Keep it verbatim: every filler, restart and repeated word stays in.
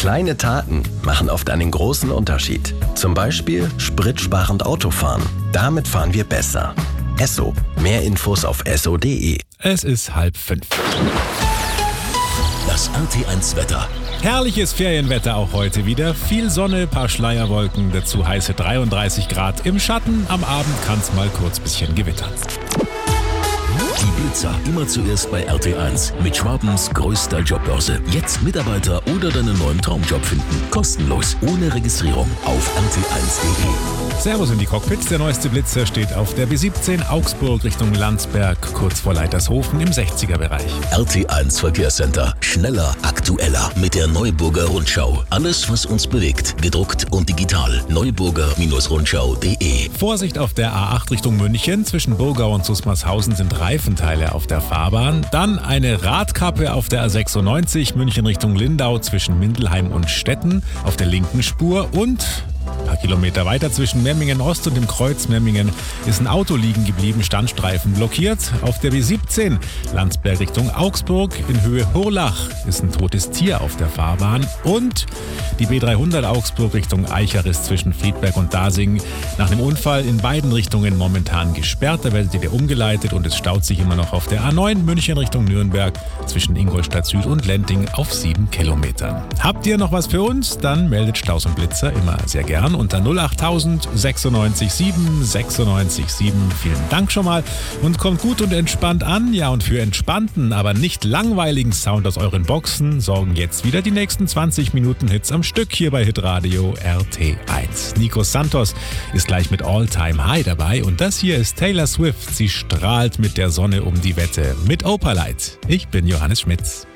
Kleine Taten machen oft einen großen Unterschied. Zum Beispiel spritsparend Autofahren. Damit fahren wir besser. Esso. Mehr Infos auf esso punkt de. Es ist halb fünf. Das R T eins Wetter. Herrliches Ferienwetter auch heute wieder. Viel Sonne, paar Schleierwolken, dazu heiße dreiunddreißig Grad im Schatten. Am Abend kann es mal kurz bisschen gewittern. Die Blitzer immer zuerst bei R T eins mit Schwabens größter Jobbörse. Jetzt Mitarbeiter oder deinen neuen Traumjob finden. Kostenlos, ohne Registrierung auf r t eins punkt de. Servus in die Cockpits. Der neueste Blitzer steht auf der B siebzehn Augsburg Richtung Landsberg, kurz vor Leitershofen im sechziger-Bereich. R T eins Verkehrscenter. Schneller, aktueller mit der Neuburger Rundschau. Alles, was uns bewegt. Gedruckt und digital. neuburger Rundschau punkt de. Vorsicht auf der A acht Richtung München. Zwischen Burgau und Susmarshausen sind Reifenteile auf der Fahrbahn. Dann eine Radkappe auf der A sechsundneunzig München Richtung Lindau zwischen Mindelheim und Stetten auf der linken Spur. Und ein paar Kilometer weiter zwischen Memmingen Ost und dem Kreuz Memmingen ist ein Auto liegen geblieben, Standstreifen blockiert. Auf der B siebzehn Landsberg Richtung Augsburg in Höhe Hurlach ist ein totes Tier auf der Fahrbahn. Und die B dreihundert Augsburg Richtung Eicheriss zwischen Friedberg und Dasing nach dem Unfall in beiden Richtungen momentan gesperrt. Da werdet ihr umgeleitet und es staut sich immer noch auf der A neun München Richtung Nürnberg zwischen Ingolstadt Süd und Lenting auf sieben Kilometern. Habt ihr noch was für uns? Dann meldet Staus und Blitzer immer sehr gerne unter null achttausend sechsundneunzig sieben sechsundneunzig sieben. Vielen Dank schon mal und kommt gut und entspannt an. Ja, und für entspannten, aber nicht langweiligen Sound aus euren Boxen sorgen jetzt wieder die nächsten zwanzig Minuten Hits am Stück hier bei Hitradio R T eins. Nico Santos ist gleich mit All Time High dabei und das hier ist Taylor Swift. Sie strahlt mit der Sonne um die Wette mit Opalite. Ich bin Johannes Schmitz.